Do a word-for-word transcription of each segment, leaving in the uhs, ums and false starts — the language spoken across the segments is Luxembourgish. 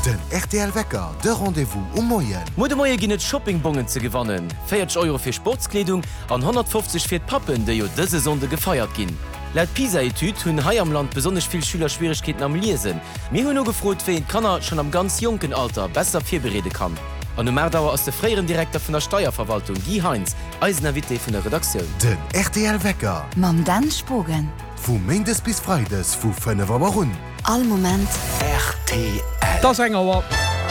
Den R T L-Wecker, de Rendezvous um Moien. Mode Moie ginn et Shoppingbonnen ze gewannen. vierzig Euro fir Sportskleedung an hundertfünfzig fir Pappen, déi jo dëse Sonde gefeiert ginn. Laut PISA-Etüd hunn Hai am Land besonders viel Schülerschwierigkeiten am Liesen. Mir hunn no gefrot, wéi Kanner schon am ganz jungen Alter besser firberede kann. An no Märdauer ass de fréieren Direktor vun der Steuerverwaltung Guy Heinz, Eisenerwitte vun der Redaktion. Den R T L-Wecker. Mam Dan Spogen. Vu Mendes bis Freides vu fënne Wa run. All Moment. R T L. Das enger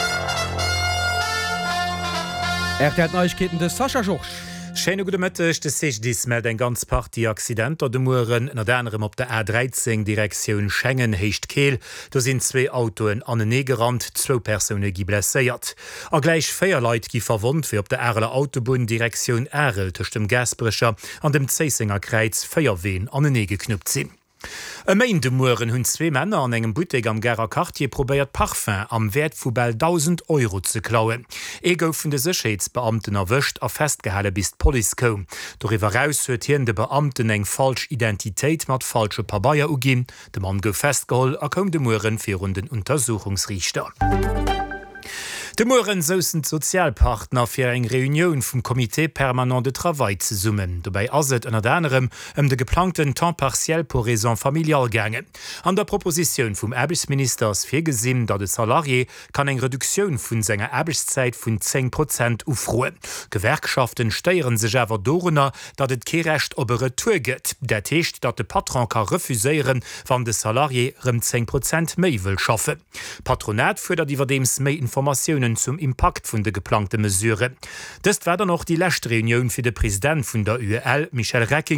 Er hat Neuigkeiten des Sascha Joch. Schene gute Mëttech de sech dis mat en ganz Party Accident oder de Muren na anderem op der A dreizehn Direktion Schengen hecht Keel, da sind zwei Autoen an den Negerrand, zwo Personen gi blesséiert. A gleich Féier Leiit gi verwont fir op der Erler Autobahn Direktion Erel tuch dem Gasbrecher an dem Zeisinger Kreiz Féierween an den Nege knüpt sinn. E méint de Muren hunn zwee Männer an engem Buteg am Gerer Quartier probéiert Parfum am Wert vu bald tausend Euro ze klauen. E gouf vun de Sicherheitsbeamten erwëcht a festgehale bis d'Poli kom. Doiwwer auss huet hien de Beamten eng falsch Identitéit mat falsche Pabaier ugin. De Mann gouf festgeholl a kom de Muren fir run den Untersuchungsrichter. De Muren sossen Sozialpartner fir eng Reunion vum Komitee permanent de Travail ze summen. Dobei aset ënner anderem ëm de geplanten temps partiel pour raison familial gange. An der Proposition vum Erbesministers fir gesinn, dat de Salarié kann eng Reduktion vun senger Erbeszeit vun zehn Prozent ufroen. Gewerkschaften steieren sech awer dorenner, dat et kerecht op e Retour gëtt. Dat techt, dat de Patron kann refuséieren, wann de Salarié rem zehn Prozent méi will schaffe. Patronat fördert iwwer dems méi Informationen zum Impact vun de geplante Mesure. Dëst wäder noch die Lächtreunion fir de Präsident vun der U E L, Michel Recking,